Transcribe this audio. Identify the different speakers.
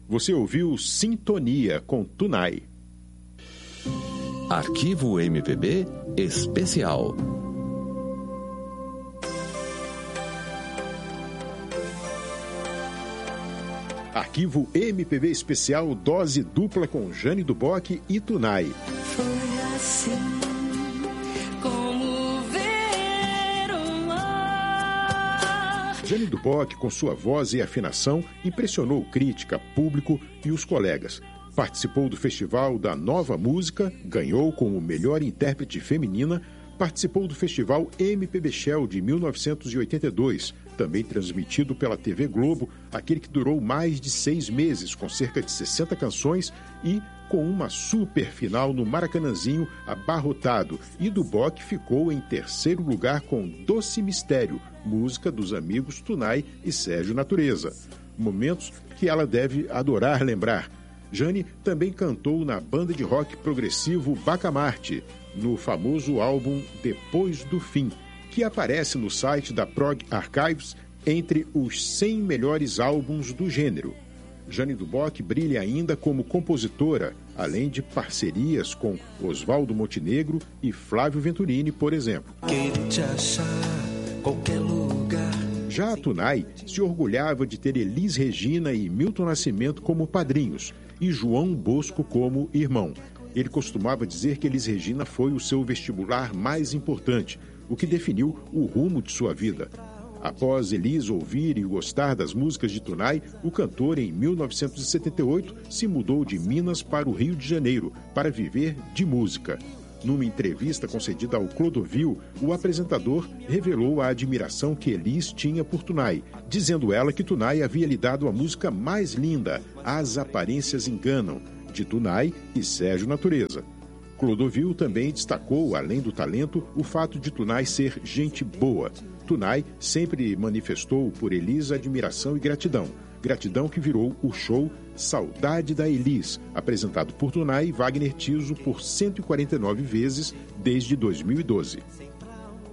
Speaker 1: Você ouviu Sintonia com Tunai.
Speaker 2: Arquivo MPB Especial.
Speaker 1: Arquivo MPB Especial, dose dupla com Jane do Bock e Tunai.
Speaker 3: Foi assim como ver o mar.
Speaker 1: Jane do Bock, com sua voz e afinação, impressionou crítica, público e os colegas. Participou do Festival da Nova Música, ganhou como melhor intérprete feminina, participou do Festival MPB Shell de 1982, também transmitido pela TV Globo, aquele que durou mais de 6 meses, com cerca de 60 canções e com uma super final no Maracanãzinho abarrotado. E do Bock ficou em terceiro lugar com Doce Mistério, música dos amigos Tunai e Sérgio Natureza. Momentos que ela deve adorar lembrar. Jane também cantou na banda de rock progressivo Bacamarte, no famoso álbum Depois do Fim, que aparece no site da Prog Archives entre os 100 melhores álbuns do gênero. Jane do Bock brilha ainda como compositora, além de parcerias com Oswaldo Montenegro e Flávio Venturini, por exemplo.
Speaker 3: Quero te achar qualquer lugar.
Speaker 1: Já a Tunai se orgulhava de ter Elis Regina e Milton Nascimento como padrinhos e João Bosco como irmão. Ele costumava dizer que Elis Regina foi o seu vestibular mais importante, o que definiu o rumo de sua vida. Após Elis ouvir e gostar das músicas de Tunai, o cantor, em 1978, se mudou de Minas para o Rio de Janeiro para viver de música. Numa entrevista concedida ao Clodovil, o apresentador revelou a admiração que Elis tinha por Tunai, dizendo ela que Tunai havia lhe dado a música mais linda, As Aparências Enganam, de Tunai e Sérgio Natureza. Clodovil também destacou, além do talento, o fato de Tunai ser gente boa. Tunai sempre manifestou por Elis admiração e gratidão. Gratidão que virou o show Saudade da Elis, apresentado por Tunai e Wagner Tiso por 149 vezes desde 2012.